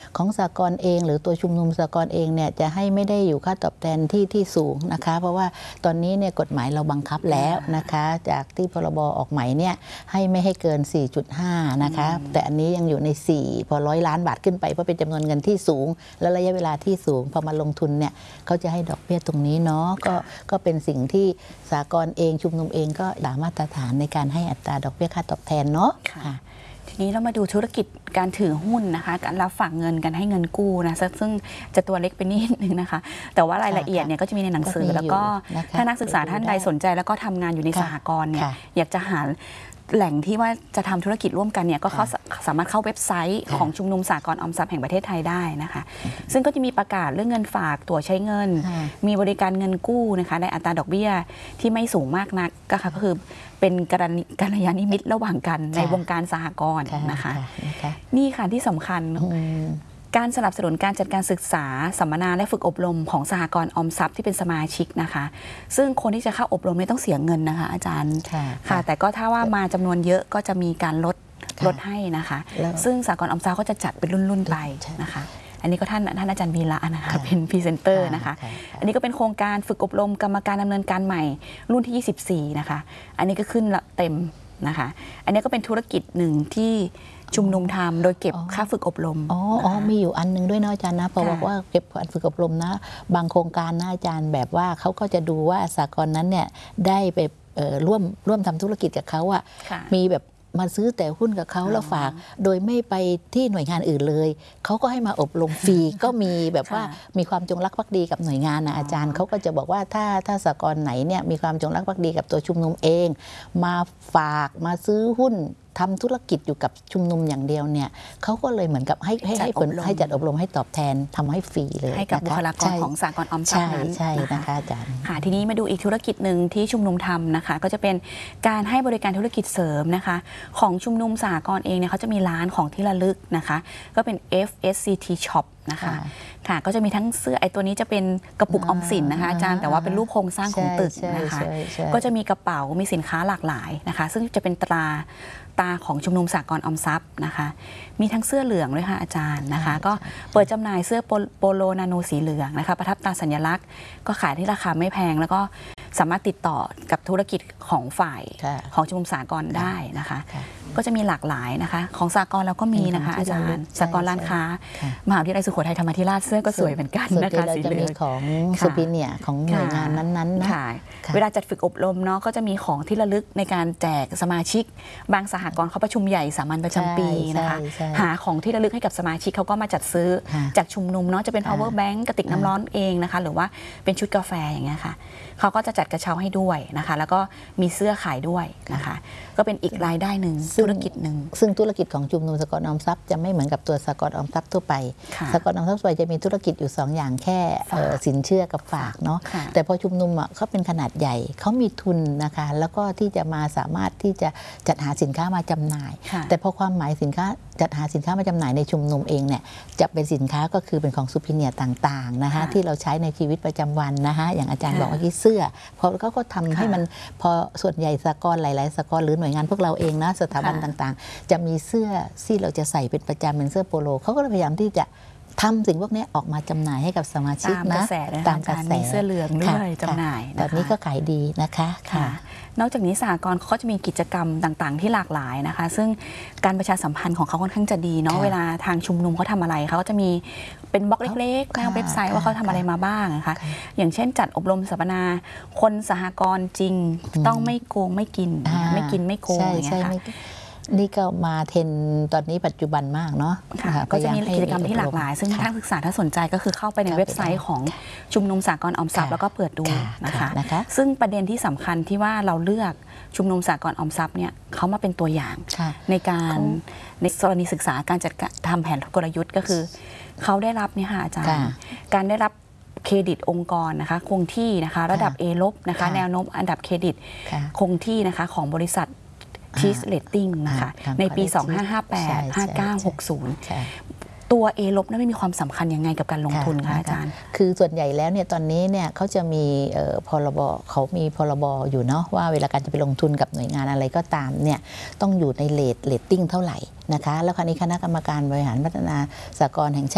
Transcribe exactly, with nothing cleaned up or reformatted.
ของสหกรณ์เองหรือตัวชุมนุมสหกรณ์เองเนี่ยจะให้ไม่ได้อยู่ค่าตอบแทนที่ที่สูงนะคะเพราะว่าตอนนี้เนี่ยกฎหมายเราบังคับแล้วนะคะจากที่พรบออกใหม่เนี่ยให้ไม่ให้เกิน สี่จุดห้า นะคะแต่อันนี้ยังอยู่ในสี่พอร้อยล้านบาทขึ้นไปเพราะเป็นจำนวนเงินที่สูงและระยะเวลาที่สูงพอมาลงทุนเนี่ยเขาจะให้ดอกเบี้ยตรงนี้เนาะก็ก็เป็นสิ่งที่สหกรณ์เองชุมนุมเองก็ด่ามาตรฐานในการให้อัตราดอกเบี้ยค่าตอบแทนเนาะทีนี้เรามาดูธุรกิจการถือหุ้นนะคะการรับฝากเงินกันให้เงินกู้นะซึ่งจะตัวเล็กไปนิดนึงนะคะแต่ว่ารายละเอียดเนี่ยก็จะมีในหนังสือแล้วก็ถ้านักศึกษาท่านใดสนใจแล้วก็ทำงานอยู่ในสหกรณ์เนี่ยอยากจะหาแหล่งที่ว่าจะทำธุรกิจร่วมกันเนี่ยก็เขาสามารถเข้าเว็บไซต์ของชุมนุมสหกรณ์ออมทรัพย์แห่งประเทศไทยได้นะคะซึ่งก็จะมีประกาศเรื่องเงินฝากตั๋วใช้เงินมีบริการเงินกู้นะคะในอัตราดอกเบี้ยที่ไม่สูงมากนักก็คือเป็นกัลยาณมิตรระหว่างกันในวงการสหกรณ์นะคะนี่ค่ะที่สำคัญการสนับสนุนการจัดการศึกษาสัมมนาและฝึกอบรมของสหกรณ์ออมทรัพย์ที่เป็นสมาชิกนะคะซึ่งคนที่จะเข้าอบรมไม่ต้องเสียเงินนะคะอาจารย์ค่ะแต่ก็ถ้าว่ามาจำนวนเยอะก็จะมีการลดลดให้นะคะซึ่งสหกรณ์ออมทรัพย์ก็จะจัดเป็นรุ่นๆไปนะคะอันนี้ก็ท่านท่านอาจารย์วีระนะคะเป็นพรีเซนเตอร์นะคะอันนี้ก็เป็นโครงการฝึกอบรมกรรมการดำเนินการใหม่รุ่นที่ยี่สิบสี่นะคะอันนี้ก็ขึ้นเต็มนะคะอันนี้ก็เป็นธุรกิจหนึ่งที่ชุมนุมทำโดยเก็บค่าฝึกอบรมอ๋ออ๋อมีอยู่อันนึงด้วยนะอาจารย์นะเพราะบอกว่าเก็บการฝึกอบรมนะบางโครงการนะอาจารย์แบบว่าเขาก็จะดูว่าสหกรณ์นั้นเนี่ยได้ไปร่วมร่วมทำธุรกิจกับเขาอะมีแบบมาซื้อแต่หุ้นกับเขาแล้วฝากโดยไม่ไปที่หน่วยงานอื่นเลยเขาก็ให้มาอบรมฟรีก็มีแบบว่ามีความจงรักภักดีกับหน่วยงานนะอาจารย์เขาก็จะบอกว่าถ้าถ้าสหกรณ์ไหนเนี่ยมีความจงรักภักดีกับตัวชุมนุมเองมาฝากมาซื้อหุ้นทำธุรกิจอยู่กับชุมนุมอย่างเดียวเนี่ยเขาก็เลยเหมือนกับให้ให้ให้ผลให้จัดอบรมให้ตอบแทนทำให้ฟรีเลยให้กับบุคลากรของสหกรณ์ออมทรัพย์นั้นใช่นะคะอาจารย์ค่ะทีนี้มาดูอีกธุรกิจหนึ่งที่ชุมนุมทำนะคะก็จะเป็นการให้บริการธุรกิจเสริมนะคะของชุมนุมสหกรณ์เองเนี่ยเขาจะมีร้านของที่ระลึกนะคะก็เป็น เอฟ เอส ซี ที Shop นะคะค่ะก็จะมีทั้งเสื้อไอตัวนี้จะเป็นกระปุกออมสินนะคะอาจารย์แต่ว่าเป็นรูปโครงสร้างของตึกนะคะก็จะมีกระเป๋ามีสินค้าหลากหลายนะคะซึ่งจะเป็นตราตาของชุมนุมสหกรณ์ออมทรัพย์นะคะมีทั้งเสื้อเหลืองด้วยค่ะอาจารย์นะคะก็เปิดจำหน่ายเสื้อโปโลนาโนสีเหลืองนะคะประทับตราสัญลักษณ์ก็ขายที่ราคาไม่แพงแล้วก็สามารถติดต่อกับธุรกิจของฝ่ายของชุมนุมสหกรณ์ได้นะคะก็จะมีหลากหลายนะคะของสหกรณ์เราก็มีนะคะอาจารย์สหกรณ์ร้านค้ามหาวิทยาลัยสุโขทัยธรรมาธิราชเสื้อก็สวยเหมือนกันนะคะสีเหลืองของสุพิเนียของหน่วยงานนั้นๆนะเวลาจัดฝึกอบรมเนาะก็จะมีของที่ระลึกในการแจกสมาชิกบางสหกรณ์เขาประชุมใหญ่สามัญประจำปีนะคะหาของที่ระลึกให้กับสมาชิกเขาก็มาจัดซื้อจากชุมนุมเนาะจะเป็น power bank กระติกน้ำร้อนเองนะคะหรือว่าเป็นชุดกาแฟอย่างเงี้ยค่ะเขาก็จะจัดกระเช้าให้ด้วยนะคะแล้วก็มีเสื้อขายด้วยนะคะก็เป็นอีกรายได้หนึ่งธุรกิจหนึ่งซึ่งธุรกิจของชุมนุมสหกรณ์ออมทรัพย์จะไม่เหมือนกับตัวสหกรณ์ออมทรัพย์ทั่วไปสหกรณ์ออมทรัพย์ทั่วไปจะมีธุรกิจอยู่สองอย่างแค่สินเชื่อกับฝากเนาะแต่พอชุมนุมอ่ะเขาเป็นขนาดใหญ่เขามีทุนนะคะแล้วก็ที่จะมาสามารถที่จะจัดหาสินค้ามาจำหน่ายแต่พอความหมายสินค้าจัดหาสินค้ามาจำหน่ายในชุมนุมเองเนี่ยจะเป็นสินค้าก็คือเป็นของซูพิเนียต่างๆนะคะที่เราใช้ในชีวิตประจำวันนะคะอย่างอาจารย์บอกเมื่อกี้เสื้อพอเขาก็ทำให้มันพอส่วนใหญ่สหกรณ์หลายๆสหกรณ์หรือหน่วยงานพวกเราเองนะสถาบันต่างๆจะมีเสื้อที่เราจะใส่เป็นประจำเป็นเสื้อโปโลเขาก็พยายามที่จะทำสิ่งพวกนี้ออกมาจำหน่ายให้กับสมาชิกนะตามกระแสมีเสื้อเหลืองด้วยจำหน่ายแบบนี้ก็ขายดีนะคะค่ะนอกจากนี้สหกรณ์เขาก็จะมีกิจกรรมต่างๆที่หลากหลายนะคะซึ่งการประชาสัมพันธ์ของเขาค่อนข้างจะดีเนาะเวลาทางชุมนุมเขาทำอะไรเขาก็จะมีเป็นบล็อกเล็กๆหน้าเว็บไซต์ว่าเขาทำอะไรมาบ้างนะคะอย่างเช่นจัดอบรมสัมมนาคนสหกรณ์จริงต้องไม่โกงไม่กินไม่กินไม่โกงอย่างเงี้ยค่ะนี่ก็มาเทรนตอนนี้ปัจจุบันมากเนาะก็จะมีกิจกรรมที่หลากหลายซึ่งนักศึกษาถ้าสนใจก็คือเข้าไปในเว็บไซต์ของชุมนุมสหกรณ์ออมทรัพย์แล้วก็เปิดดูนะคะซึ่งประเด็นที่สำคัญที่ว่าเราเลือกชุมนุมสหกรณ์ออมทรัพย์เนี่ยเขามาเป็นตัวอย่างในการในกรณีศึกษาการจัดทำแผนกลยุทธ์ก็คือเขาได้รับเนี่ยค่ะอาจารย์การได้รับเครดิตองค์กรนะคะคงที่นะคะระดับ A ลบนะคะแนวโน้มอันดับเครดิตคงที่นะคะของบริษัททีสเรตติ้งนะคะในปีสองพันห้าร้อยห้าสิบแปด ห้าสิบเก้า หกสิบตัว A ลบนั้นไม่มีความสำคัญยังไงกับการลงทุนคะอาจารย์คือส่วนใหญ่แล้วเนี่ยตอนนี้เนี่ยเขาจะมีพรบเขามีพรบอยู่เนาะว่าเวลาการจะไปลงทุนกับหน่วยงานอะไรก็ตามเนี่ยต้องอยู่ในเรทเรตติ้งเท่าไหร่นะคะแล้วคราวนี้คณะกรรมการบริหารพัฒนาสหกรณ์แห่งชาติ